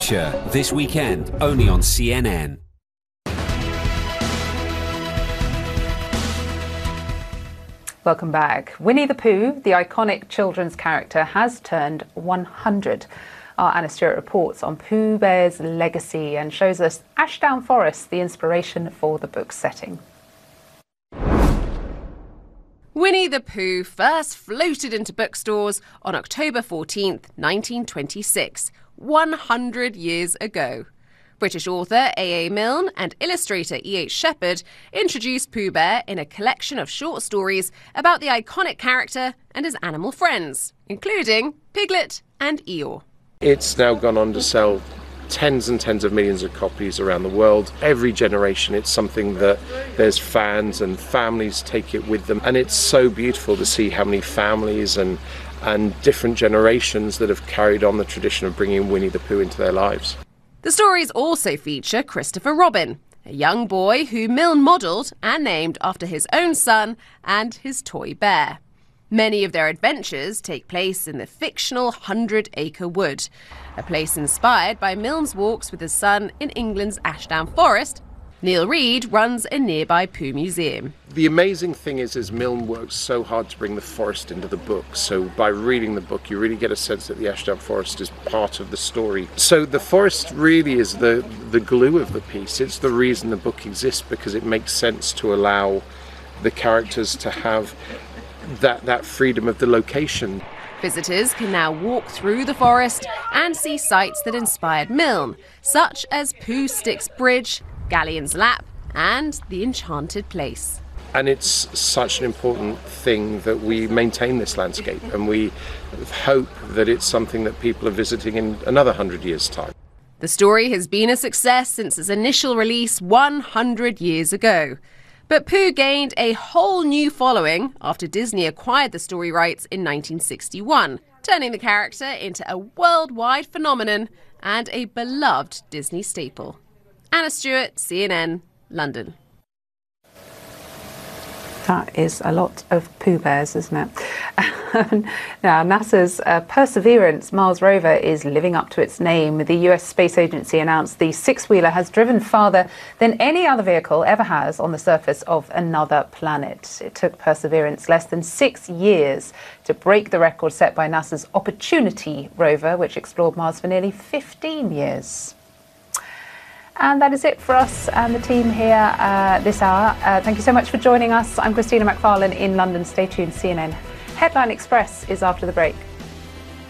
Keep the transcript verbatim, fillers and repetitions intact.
Future, this weekend, only on C N N. Welcome back. Winnie the Pooh, the iconic children's character, has turned one hundred. Our Anna Stewart reports on Pooh Bear's legacy and shows us Ashdown Forest, the inspiration for the book's setting. Winnie the Pooh first floated into bookstores on October fourteenth, nineteen twenty-six, one hundred years ago. British author A A Milne and illustrator E H Shepard introduced Pooh Bear in a collection of short stories about the iconic character and his animal friends, including Piglet and Eeyore. It's now gone on to sell tens and tens of millions of copies around the world. Every generation it's something that there's fans and families take it with them, and it's so beautiful to see how many families and and different generations that have carried on the tradition of bringing Winnie the Pooh into their lives. The stories also feature Christopher Robin, a young boy who Milne modelled and named after his own son and his toy bear. Many of their adventures take place in the fictional Hundred Acre Wood, a place inspired by Milne's walks with his son in England's Ashdown Forest. Neil Reed runs a nearby Pooh museum. The amazing thing is, is Milne works so hard to bring the forest into the book. So by reading the book, you really get a sense that the Ashdown Forest is part of the story. So the forest really is the, the glue of the piece. It's the reason the book exists, because it makes sense to allow the characters to have that, that freedom of the location. Visitors can now walk through the forest and see sites that inspired Milne, such as Pooh Sticks Bridge, Galleon's Lap and the Enchanted Place. And it's such an important thing that we maintain this landscape, and we hope that it's something that people are visiting in another hundred years' time. The story has been a success since its initial release one hundred years ago. But Pooh gained a whole new following after Disney acquired the story rights in nineteen sixty-one, turning the character into a worldwide phenomenon and a beloved Disney staple. Anna Stewart, C N N, London. That is a lot of Pooh Bears, isn't it? Now, NASA's uh, Perseverance Mars rover is living up to its name. The U S Space Agency announced the six-wheeler has driven farther than any other vehicle ever has on the surface of another planet. It took Perseverance less than six years to break the record set by NASA's Opportunity rover, which explored Mars for nearly fifteen years. And that is it for us and the team here uh, this hour. Uh, thank you so much for joining us. I'm Christina McFarlane in London. Stay tuned. C N N Headline Express is after the break.